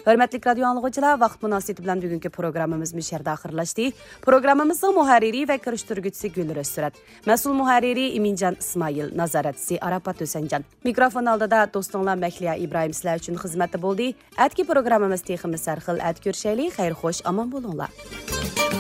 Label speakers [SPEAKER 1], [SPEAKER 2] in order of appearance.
[SPEAKER 1] Hörmətli radio anlıqçılar, vaxt münasibəti bilan bugünkü proqramımız müşərdə axırlaşdı. Proqramımızın mühərriri və qırışdırıcısı Gülür Özsürət, məsul mühərriri İmincan İsmail, nazarətçisi Arapat Ösəncan. Mikrofon aldıda dostunlar Məkliyə İbrahim sizlər üçün xidmətdə boldu. Ətki proqramımız teximiz sərxil ət görüşəli, xeyir xoş, aman bolunlar.